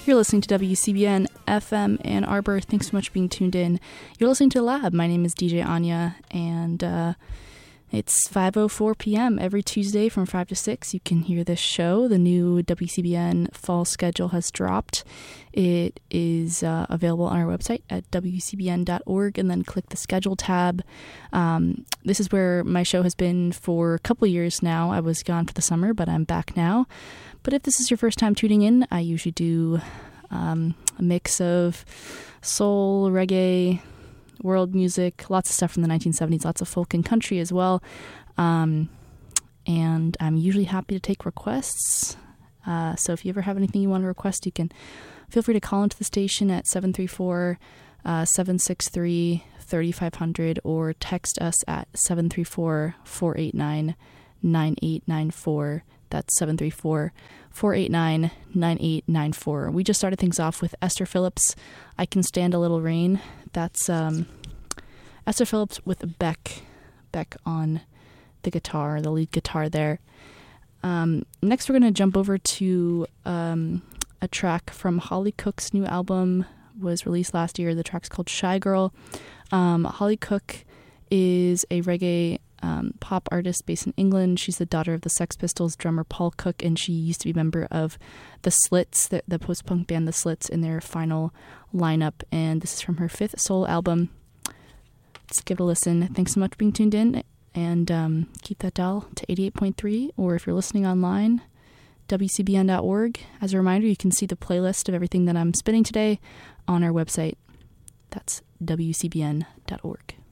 You're listening to WCBN FM Ann Arbor. Thanks so much for being tuned in. You're listening to The Lab. My name is DJ Anya, and it's 5:04 p.m. every Tuesday from 5 to 6. You can hear this show. The new WCBN fall schedule has dropped. It is available on our website at wcbn.org, and then click the schedule tab. This is where my show has been for a couple years now. I was gone for the summer, but I'm back now. But if this is your first time tuning in, I usually do a mix of soul, reggae, world music, lots of stuff from the 1970s, lots of folk and country as well. And I'm usually happy to take requests. So if you ever have anything you want to request, you can feel free to call into the station at 734-763-3500 or text us at 734-489-9894. That's 734-489-9894. We just started things off with Esther Phillips, I Can Stand a Little Rain. That's Esther Phillips with Beck on the guitar, the lead guitar there. Next, we're going to jump over to a track from Holly Cook's new album. Was released last year. The track's called Shy Girl. Holly Cook is a reggae pop artist based in England. She's the daughter of the Sex Pistols drummer Paul Cook, and she used to be a member of the Slits, the post-punk band The Slits, in their final lineup. And this is from her fifth solo album. Let's give it a listen. Thanks so much for being tuned in, and keep that dial to 88.3, or if you're listening online, wcbn.org. As a reminder, you can see the playlist of everything that I'm spinning today on our website. That's wcbn.org.